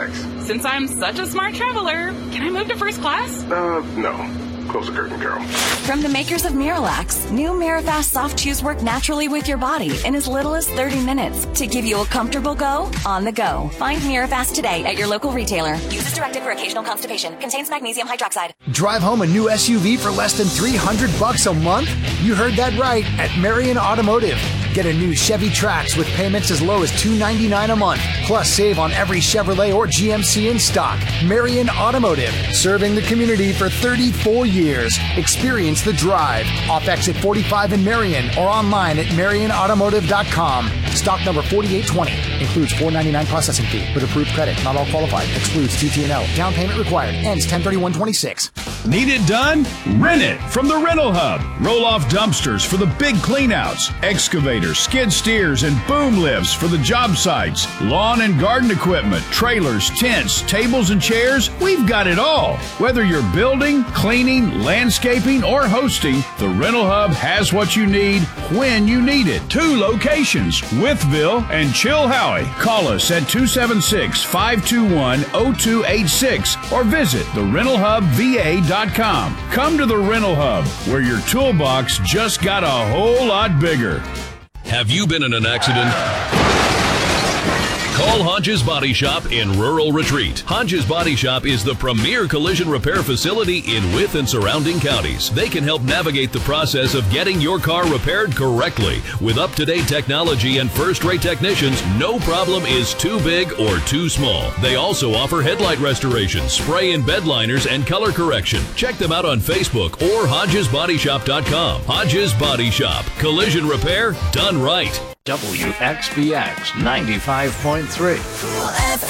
relax. Since I'm such a smart traveler, can I move to first class? No. Close the curtain, Carol. From the makers of Miralax, new Mirafast soft chews work naturally with your body in as little as 30 minutes to give you a comfortable go on the go. Find Mirafast today at your local retailer. Use as directed for occasional constipation. Contains magnesium hydroxide. Drive home a new SUV for less than $300 a month? You heard that right at Marion Automotive. Get a new Chevy Trax with payments as low as $299 a month. Plus, save on every Chevrolet or GMC in stock. Marion Automotive, serving the community for 34 years. Experience the drive. Off exit 45 in Marion or online at marionautomotive.com. Stock number 4820. Includes $4.99 processing fee with approved credit. Not all qualified. Excludes TTNL. Down payment required. Ends 10/31/26. Need it done? Rent it from the Rental Hub. Roll off dumpsters for the big cleanouts, excavators, skid steers, and boom lifts for the job sites, lawn and garden equipment, trailers, tents, tables, and chairs. We've got it all. Whether you're building, cleaning, landscaping, or hosting, the Rental Hub has what you need when you need it. 2 locations, Withville and Chilhowie. Call us at 276-521-0286 or visit therentalhubva.com. Come to the Rental Hub, where your toolbox just got a whole lot bigger. Have you been in an accident? Call Hodges Body Shop in Rural Retreat. Hodges Body Shop is the premier collision repair facility in Wythe and surrounding counties. They can help navigate the process of getting your car repaired correctly. With up-to-date technology and first-rate technicians, no problem is too big or too small. They also offer headlight restoration, spray and bed liners, and color correction. Check them out on Facebook or HodgesBodyShop.com. Hodges Body Shop. Collision repair done right. WXBX 95.3.